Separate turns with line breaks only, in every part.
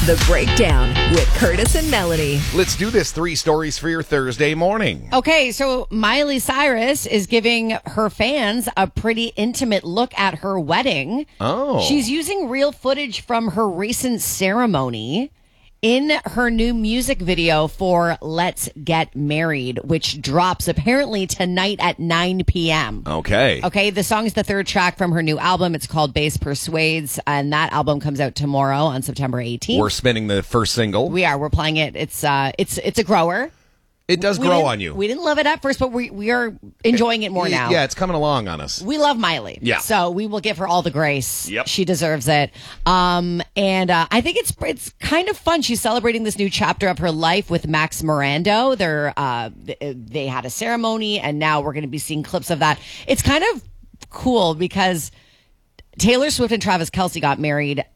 The Breakdown with Curtis and Melanie.
Let's do this. 3 stories for your Thursday morning.
Okay, so Miley Cyrus is giving her fans a pretty intimate look at her wedding.
Oh.
She's using real footage from her recent ceremony in her new music video for Let's Get Married, which drops apparently tonight at 9 p.m.
Okay.
Okay, the song is the third track from her new album. It's called Bass Persuades, and that album comes out tomorrow on September 18th.
We're spinning the first single.
We're playing it. It's a grower.
It does grow on you.
We didn't love it at first, but we are enjoying it more now.
Yeah, it's coming along on us.
We love Miley.
Yeah.
So we will give her all the grace.
Yep.
She deserves it. And I think it's kind of fun. She's celebrating this new chapter of her life with Max Mirando. They had a ceremony, and now we're going to be seeing clips of that. It's kind of cool because Taylor Swift and Travis Kelce got married.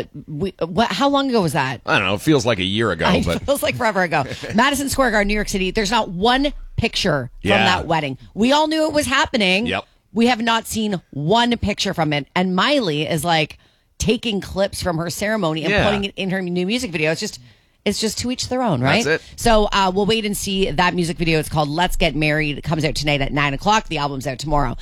How long ago was that?
I don't know. It feels like a year ago.
It
but
feels like forever ago. Madison Square Garden, New York City. There's not one picture from that wedding. We all knew it was happening.
Yep.
We have not seen one picture from it. And Miley is like taking clips from her ceremony and putting it in her new music video. It's just to each their own, right?
That's it.
So we'll wait and see that music video. It's called Let's Get Married. It comes out tonight at 9 o'clock. The album's out tomorrow.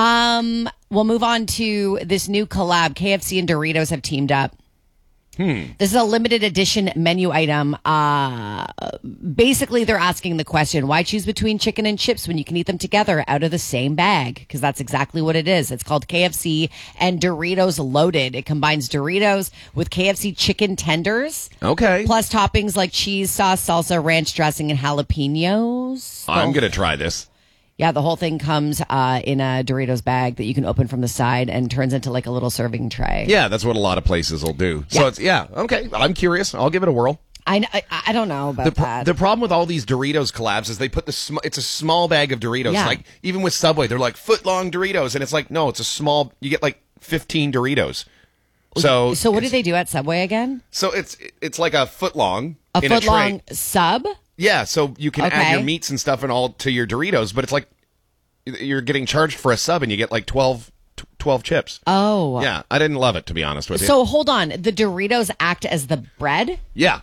We'll move on to this new collab. KFC and Doritos have teamed up. This is a limited edition menu item. Basically, they're asking the question, why choose between chicken and chips when you can eat them together out of the same bag? Because that's exactly what it is. It's called KFC and Doritos Loaded. It combines Doritos with KFC chicken tenders.
Okay.
Plus toppings like cheese sauce, salsa, ranch dressing, and jalapenos.
I'm going to try this.
Yeah, the whole thing comes in a Doritos bag that you can open from the side and turns into like a little serving tray.
Yeah, that's what a lot of places will do. So it's okay. I'm curious. I'll give it a whirl.
I don't know about that.
The problem with all these Doritos collabs is they put it's a small bag of Doritos.
Yeah.
Like even with Subway, they're like foot-long Doritos, and it's like no, it's a small. You get like 15 Doritos. So
what do they do at Subway again?
So it's like a foot long.
A foot long sub?
Yeah, so you can add your meats and stuff and all to your Doritos, but it's like you're getting charged for a sub and you get like 12 chips.
Oh.
Yeah, I didn't love it, to be honest with you.
So hold on. The Doritos act as the bread?
Yeah.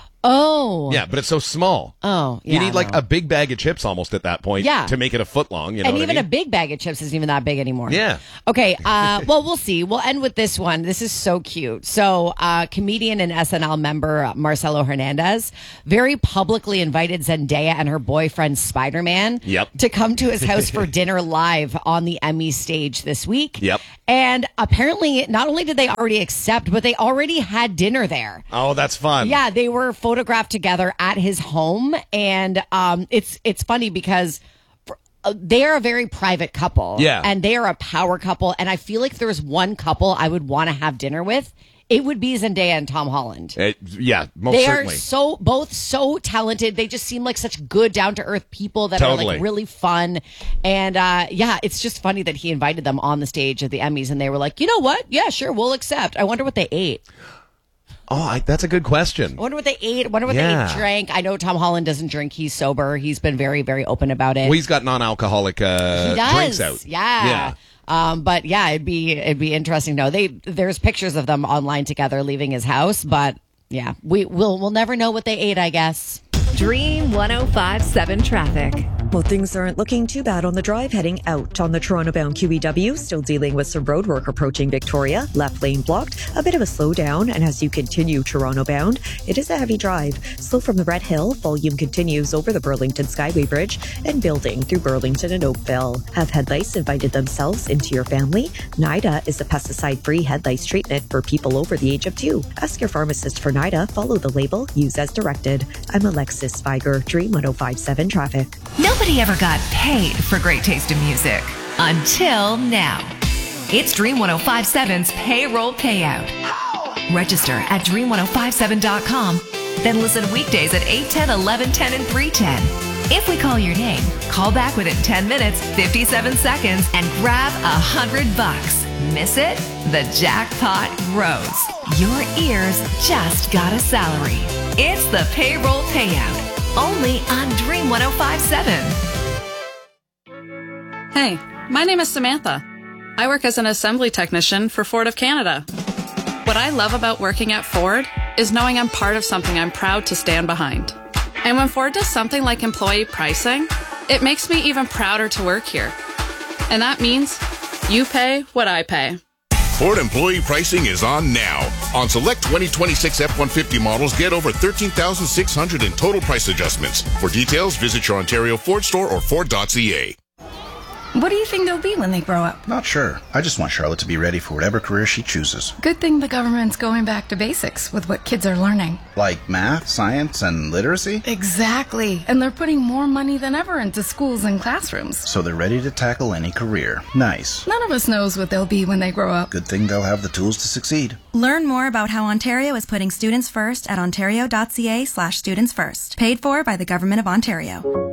Oh.
Yeah, but it's so small.
Oh, yeah.
You need like a big bag of chips almost at that point to make it a foot long. You know
and
what
even
I mean?
a big bag of chips isn't even that big anymore.
Yeah.
Okay, well, we'll see. We'll end with this one. This is so cute. So comedian and SNL member Marcelo Hernandez very publicly invited Zendaya and her boyfriend Spider-Man to come to his house for dinner live on the Emmy stage this week.
Yep.
And apparently, not only did they already accept, but they already had dinner there.
Oh, that's fun.
Yeah, they were photographed together at his home, and it's funny because they are a very private couple.
Yeah,
and they are a power couple. And I feel like if there was one couple I would want to have dinner with, it would be Zendaya and Tom Holland.
Most
they
certainly.
Are both so talented. They just seem like such good, down to earth people that are like really fun. And it's just funny that he invited them on the stage at the Emmys, and they were like, you know what? Yeah, sure, we'll accept. I wonder what they ate.
Oh, that's a good question.
I wonder what they ate. I wonder what they drank. I know Tom Holland doesn't drink. He's sober. He's been very, very open about it.
Well, he's got non-alcoholic drinks out.
Yeah. But yeah, it'd be interesting. No, there's pictures of them online together leaving his house. But yeah, we'll never know what they ate, I guess.
Dream 105.7 traffic.
Well, things aren't looking too bad on the drive heading out on the Toronto-bound QEW. Still dealing with some road work approaching Victoria. Left lane blocked. A bit of a slowdown. And as you continue Toronto-bound, it is a heavy drive. Slow from the Red Hill. Volume continues over the Burlington Skyway Bridge and building through Burlington and Oakville. Have head lice invited themselves into your family? NIDA is a pesticide-free head lice treatment for people over the age of 2. Ask your pharmacist for NIDA. Follow the label. Use as directed. I'm Alexis Viger, Dream 105.7 Traffic.
Nobody ever got paid for great taste in music. Until now. It's Dream 105.7's payroll payout. Register at dream1057.com. Then listen weekdays at 8, 10, 11, 10, and 3:10. If we call your name, call back within 10 minutes, 57 seconds, and grab $100. Miss it? The jackpot grows. Your ears just got a salary. It's the payroll payout. Only on Dream 105.7.
Hey, my name is Samantha. I work as an assembly technician for Ford of Canada. What I love about working at Ford is knowing I'm part of something I'm proud to stand behind. And when Ford does something like employee pricing, it makes me even prouder to work here. And that means you pay what I pay.
Ford employee pricing is on now. On select 2026 F-150 models, get over $13,600 in total price adjustments. For details, visit your Ontario Ford store or Ford.ca.
What do you think they'll be when they grow up?
Not sure. I just want Charlotte to be ready for whatever career she chooses.
Good thing the government's going back to basics with what kids are learning.
Like math, science, and literacy?
Exactly. And they're putting more money than ever into schools and classrooms.
So they're ready to tackle any career. Nice.
None of us knows what they'll be when they grow up.
Good thing they'll have the tools to succeed.
Learn more about how Ontario is putting students first at ontario.ca/students first. Paid for by the Government of Ontario.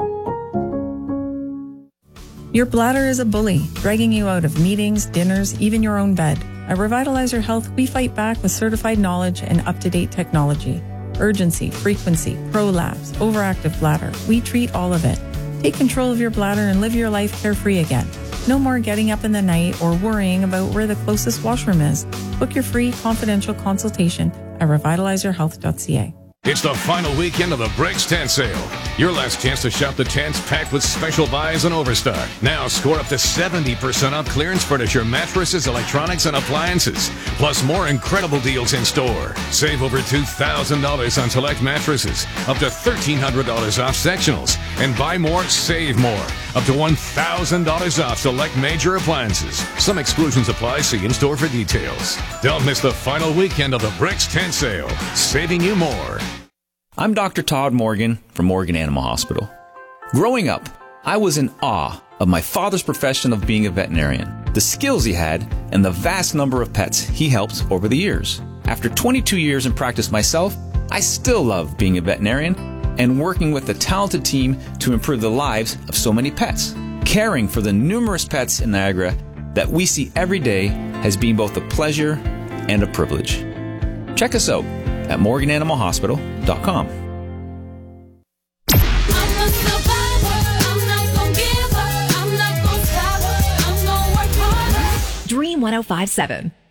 Your bladder is a bully, dragging you out of meetings, dinners, even your own bed. At Revitalizer Health, we fight back with certified knowledge and up-to-date technology. Urgency, frequency, prolapse, overactive bladder. We treat all of it. Take control of your bladder and live your life carefree again. No more getting up in the night or worrying about where the closest washroom is. Book your free confidential consultation at revitalizerhealth.ca.
It's the final weekend of the Bricks Tent Sale. Your last chance to shop the tents packed with special buys and overstock. Now score up to 70% off clearance furniture, mattresses, electronics, and appliances. Plus more incredible deals in store. Save over $2,000 on select mattresses. Up to $1,300 off sectionals. And buy more, save more. Up to $1,000 off select major appliances. Some exclusions apply. See in-store for details. Don't miss the final weekend of the Bricks Tent Sale. Saving you more.
I'm Dr. Todd Morgan from Morgan Animal Hospital. Growing up, I was in awe of my father's profession of being a veterinarian, the skills he had, and the vast number of pets he helped over the years. After 22 years in practice myself, I still love being a veterinarian and working with a talented team to improve the lives of so many pets. Caring for the numerous pets in Niagara that we see every day has been both a pleasure and a privilege. Check us out at morgananimalhospital.com.
Dream 105.7.